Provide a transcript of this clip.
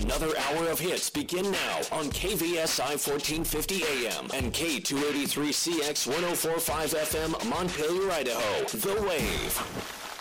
Another hour of hits begin now on KVSI 1450 AM and K283CX 1045 FM, Montpelier, Idaho. The Wave.